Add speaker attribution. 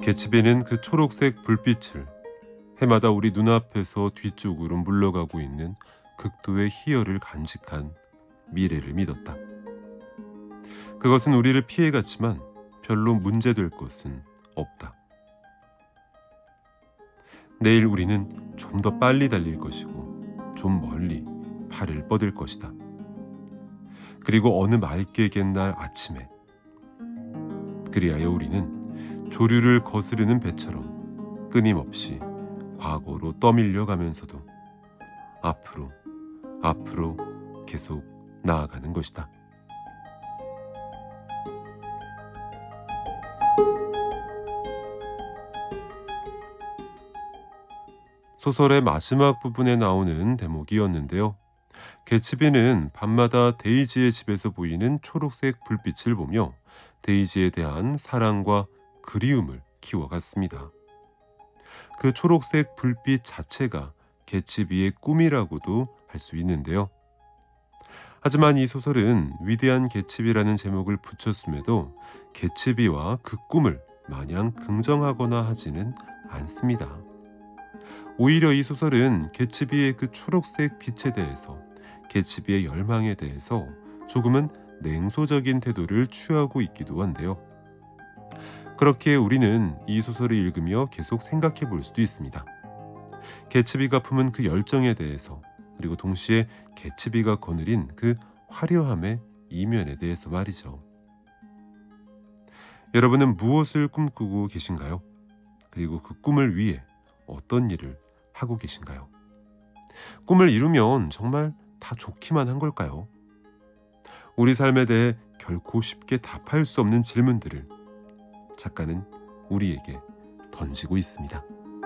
Speaker 1: 개츠비는 그 초록색 불빛을 해마다 우리 눈앞에서 뒤쪽으로 물러가고 있는 극도의 희열을 간직한 미래를 믿었다. 그것은 우리를 피해갔지만 별로 문제될 것은 없다. 내일 우리는 좀 더 빨리 달릴 것이고 좀 멀리 발을 뻗을 것이다. 그리고 어느 맑게 갠 날 아침에 그리하여 우리는 조류를 거스르는 배처럼 끊임없이 과거로 떠밀려 가면서도 앞으로 계속 나아가는 것이다. 소설의 마지막 부분에 나오는 대목이었는데요. 개츠비는 밤마다 데이지의 집에서 보이는 초록색 불빛을 보며 데이지에 대한 사랑과 그리움을 키워갔습니다. 그 초록색 불빛 자체가 개츠비의 꿈이라고도 할 수 있는데요. 하지만 이 소설은 위대한 개츠비라는 제목을 붙였음에도 개츠비와 그 꿈을 마냥 긍정하거나 하지는 않습니다. 오히려 이 소설은 개츠비의 그 초록색 빛에 대해서, 개츠비의 열망에 대해서 조금은 냉소적인 태도를 취하고 있기도 한데요. 그렇게 우리는 이 소설을 읽으며 계속 생각해 볼 수도 있습니다. 개츠비가 품은 그 열정에 대해서, 그리고 동시에 개츠비가 거느린 그 화려함의 이면에 대해서 말이죠. 여러분은 무엇을 꿈꾸고 계신가요? 그리고 그 꿈을 위해 어떤 일을 하고 계신가요? 꿈을 이루면 정말 다 좋기만 한 걸까요? 우리 삶에 대해 결코 쉽게 답할 수 없는 질문들을 작가는 우리에게 던지고 있습니다.